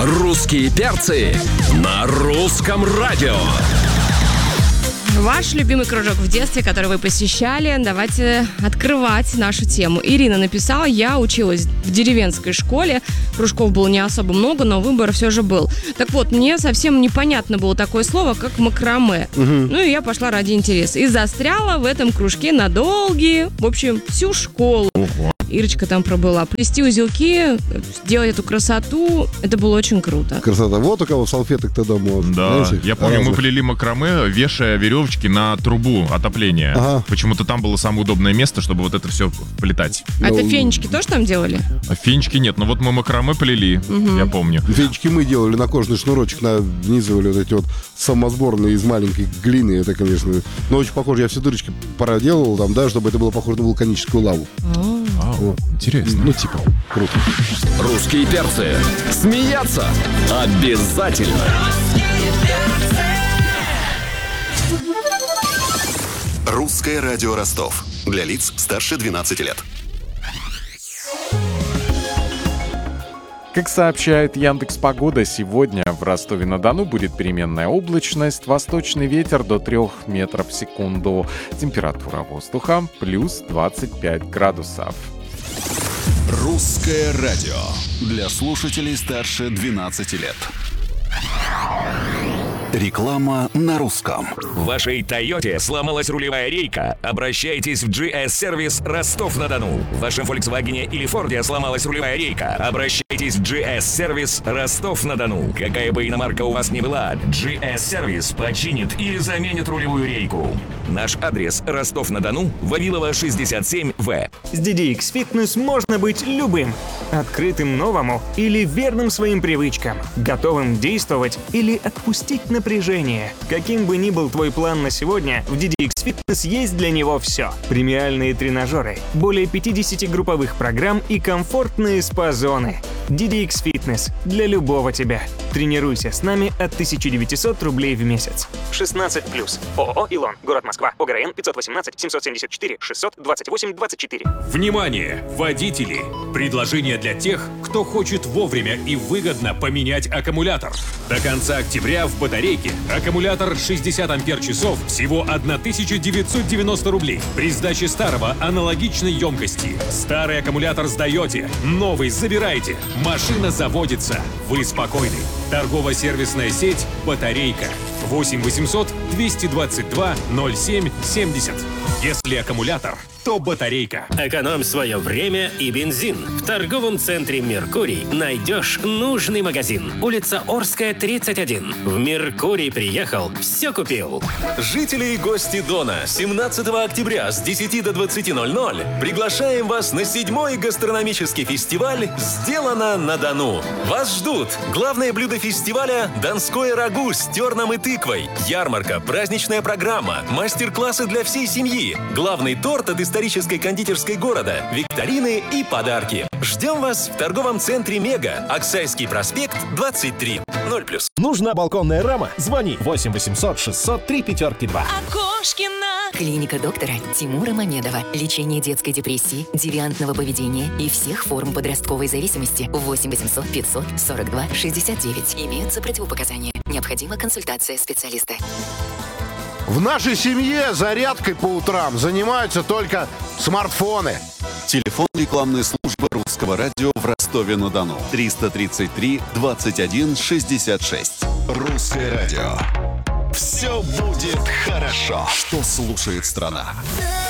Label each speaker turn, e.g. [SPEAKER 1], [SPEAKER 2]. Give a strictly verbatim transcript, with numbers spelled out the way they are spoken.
[SPEAKER 1] Русские перцы на русском радио.
[SPEAKER 2] Ваш любимый кружок в детстве, который вы посещали. Давайте открывать нашу тему. Ирина написала: я училась в деревенской школе. Кружков было не особо много, но выбор все же был. Так вот, мне совсем непонятно было такое слово, как макраме. Угу. Ну и я пошла ради интереса. И застряла в этом кружке на долгие, в общем, всю школу. Ого. Ирочка там пробыла. Плести узелки, делать эту красоту, это было очень круто.
[SPEAKER 3] Красота. Вот у кого салфеток тогда можно.
[SPEAKER 4] Да,
[SPEAKER 3] знаете,
[SPEAKER 4] я помню,
[SPEAKER 3] разных.
[SPEAKER 4] мы плели макраме, вешая веревочки на трубу отопления. Ага. Почему-то там было самое удобное место, чтобы вот это все плетать.
[SPEAKER 2] А
[SPEAKER 3] ну,
[SPEAKER 2] это фенечки тоже там делали?
[SPEAKER 4] А фенечки нет, но вот мы макраме плели, угу. Я помню.
[SPEAKER 3] Фенечки мы делали, на кожаный шнурочек нанизывали вот эти вот самосборные из маленькой глины. Это, конечно, но очень похоже. Я все дырочки проделывал там, да, чтобы это было похоже на вулканическую лаву.
[SPEAKER 4] А, вот. Интересно.
[SPEAKER 3] Ну, типа, круто.
[SPEAKER 1] Русские перцы. Смеяться обязательно.
[SPEAKER 5] Русское радио Ростов. Для лиц старше двенадцати лет.
[SPEAKER 6] Как сообщает Яндекс.Погода, сегодня в Ростове-на-Дону будет переменная облачность, восточный ветер до трёх метров в секунду, температура воздуха плюс двадцать пять градусов.
[SPEAKER 5] Русское радио. Для слушателей старше двенадцати лет. Реклама на русском.
[SPEAKER 7] В вашей Тойоте сломалась рулевая рейка? Обращайтесь в джи эс-сервис Ростов-на-Дону. В вашем Volkswagen или Форде сломалась рулевая рейка? Обращайтесь в джи эс-сервис Ростов-на-Дону. Какая бы иномарка у вас ни была, джи эс-сервис починит или заменит рулевую рейку. Наш адрес: Ростов-на-Дону, Вавилова, шестьдесят семь вэ.
[SPEAKER 8] С ди ди икс Fitness можно быть любым. Открытым новому или верным своим привычкам. Готовым действовать или отпустить напряжение. Каким бы ни был твой план на сегодня, в ди ди икс Fitness есть для него все. Премиальные тренажеры, более пятьдесят групповых программ и комфортные спа-зоны. ди ди икс Fitness для любого тебя. Тренируйся с нами от тысяча девятьсот рублей в месяц. шестнадцать плюс. ООО «Илон». Город Москва. ОГРН пятьсот восемнадцать семьсот семьдесят четыре шестьсот двадцать восемь двадцать четыре.
[SPEAKER 9] Внимание, водители! Предложение для тех, кто хочет вовремя и выгодно поменять аккумулятор. До конца октября в батарейке аккумулятор шестьдесят ампер-часов всего тысяча девятьсот девяносто рублей. При сдаче старого аналогичной емкости. Старый аккумулятор сдаете, новый забираете. Машина заводится. Вы спокойны. Торгово-сервисная сеть «Батарейка». восемь восемьсот двести двадцать два ноль семь семьдесят. Если аккумулятор, то батарейка.
[SPEAKER 10] Экономь свое время и бензин. В торговом центре «Меркурий» найдешь нужный магазин. Улица Орская, тридцать один. В «Меркурий» приехал, все купил.
[SPEAKER 11] Жители и гости Дона, семнадцатого октября с десяти до двадцати ноль-ноль приглашаем вас на седьмой гастрономический фестиваль «Сделано на Дону». Вас ждут главное блюдо фестиваля – донское рагу с терном и тыквой, ярмарка, праздничная программа, мастер-классы для всей семьи, главный торт от исторической кондитерской города, викторины и подарки. Ждем вас в торговом центре «Мега», Аксайский проспект, двадцать три. ноль плюс.
[SPEAKER 12] Нужна балконная рама? Звони восемь восемьсот шестьсот три пятерки два.
[SPEAKER 13] Окошкина. Клиника доктора Тимура Мамедова. Лечение детской депрессии, девиантного поведения и всех форм подростковой зависимости. восемь восемьсот пятьсот сорок два шестьдесят девять. Имеются противопоказания. Необходима консультация специалиста.
[SPEAKER 3] В нашей семье зарядкой по утрам занимаются только смартфоны.
[SPEAKER 5] Телефон рекламной службы Русского радио в Ростове-на-Дону. триста тридцать три двадцать один шестьдесят шесть. Русское радио. Все будет хорошо. Что слушает страна?